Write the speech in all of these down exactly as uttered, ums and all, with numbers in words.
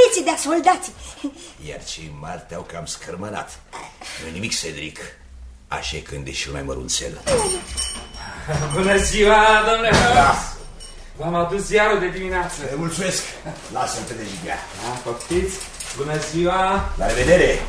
băieții de-a soldații. Iar cei mari te-au cam scărmănat. Nu-i nimic, Cedric. Așa e când e și mai mărunțel. Bună ziua, domnule Holmes. V-am adus ziarul de dimineață. Te mulțumesc. Lasă-mi pe dejigea. Da, poftiți. Bună ziua. La revedere.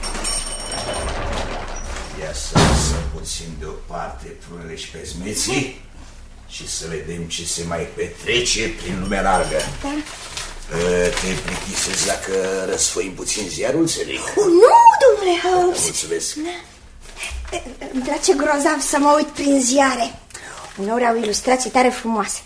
Ia să lăsăm puțin deoparte prunele și pesmeții și să vedem ce se mai petrece prin lumea largă. Da. Te plictisezi dacă răsfăim puțin ziarul, Cedric? Oh, nu, domnule Holmes. Mulțumesc. Îmi place grozav să mă uit prin ziare. Uneori au ilustrații tare frumoase.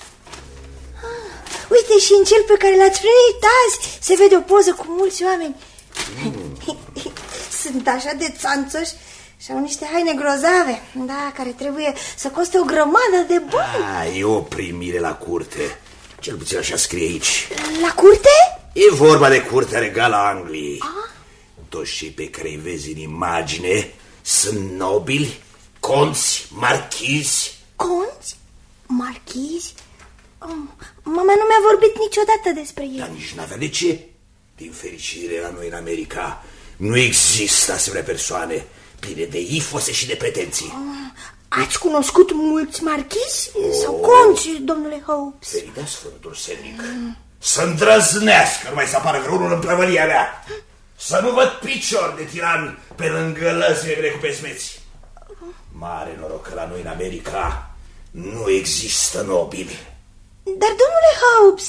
Ah, uite, și în cel pe care l-ați primit azi se vede o poză cu mulți oameni. Mm. Sunt așa de țanțoși și au niște haine grozave, da, care trebuie să coste o grămadă de bani. Ah, e o primire la curte. Cel puțin așa scrie aici. La curte? E vorba de curtea regală a Angliei. Ah? Toți cei pe care îi vezi în imagine sunt nobili, conți, marchizi. Conți? Marchizi? Oh, mama nu mi-a vorbit niciodată despre ei. Dar nici n-avea de ce. Din fericire, la noi în America nu există asemenea persoane pline de ifose și de pretenții. Oh, ați cunoscut mulți marchizi oh. sau conți, domnule Holmes? Feridea Sfântul Cedric. Mm. Să îndrăznească, nu mai să apară vreunul în plămăria mea. Să nu văd picior de tiran pe lângă lăzile cu pesmeți. Mare noroc că la noi în America nu există nobili. Dar, domnule Holmes,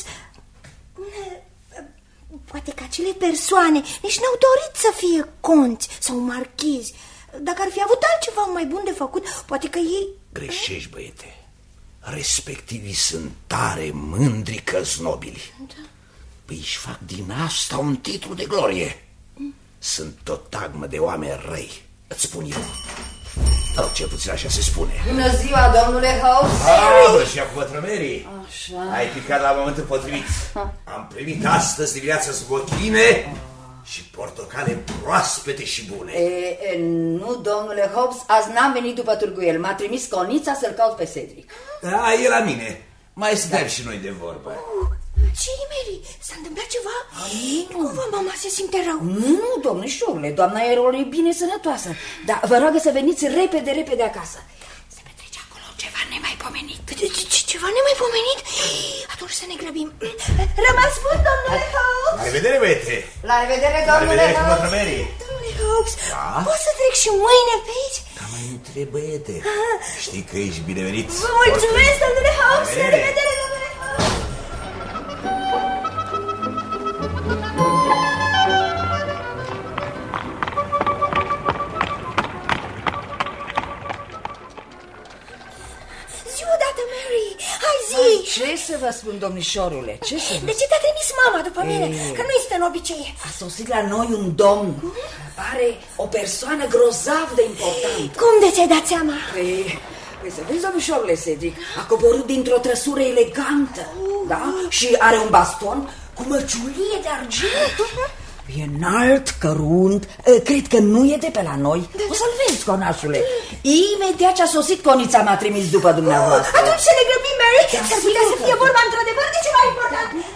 poate că acele persoane nici n-au dorit să fie conți sau marchizi. Dacă ar fi avut altceva mai bun de făcut, poate că ei... Greșești, băiete. Respectivii sunt tare mândri că-s nobili. Da. Păi își fac din asta un titlu de glorie. Mm. Sunt o tagmă de oameni răi, îți spun eu. Rog, cel puțin așa se spune. Bună ziua, domnule Holmes. Ah, bună ziua, cu Mary. Așa. Ai picat la momentul potrivit. Am primit astăzi dimineața zbochine și portocale proaspete și bune. E, e, nu, domnule Holmes, azi n-am venit după târguiel. M-a trimis Conița să-l caut pe Cedric. Da, e la mine. Mai stăm da. și noi de vorbă. Uh, ce-i, Mary? S-a întâmplat ceva? Nu. Cumva mama se simte rău? Nu, domnișorule, doamna Erol e bine sănătoasă. Dar vă rog să veniți repede, repede acasă. Se petrece acolo ceva nemaipomenit. Ce, ceva nemaipomenit? Atunci să ne grăbim. Rămas bun, domnule Holmes. La revedere, băiete. La revedere, domnule Holmes. Domnule Holmes, da? poți să trec și mâine pe aici? Da, mai între, băiete. Știi că ești binevenit. Vă mulțumesc, domnule Holmes. La revedere, domnule Holmes. Ce să vă spun, domnișorule? Ce să De ce te-a trimis mama după mine? E... Că nu este în obicei. A sosit la noi un domn. Cum? Pare o persoană grozav de important. Cum de ți-ai dat seama? Păi, păi să vezi, domnișorule Cedric, a coborât dintr-o trăsură elegantă, uh. da? Și are un baston cu măciulie de argint. E înalt, cărunt, cred că nu e de pe la noi. O să-l vezi, conașule. Imediat ce a sosit, Conița m-a trimis după dumneavoastră. Atunci să ne grăbim, Mary. S-ar putea să fie vorba într-adevăr de ceva important.